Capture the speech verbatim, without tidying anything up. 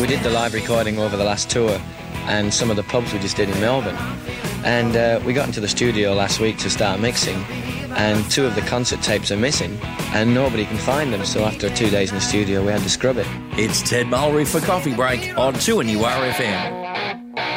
did the live recording over the last tour and some of the pubs we just did in Melbourne. And uh, we got into the studio last week to start mixing, and two of the concert tapes are missing, and nobody can find them, so after two days in the studio we had to scrub it. It's Ted Mulry for Coffee Break on two N U R F M.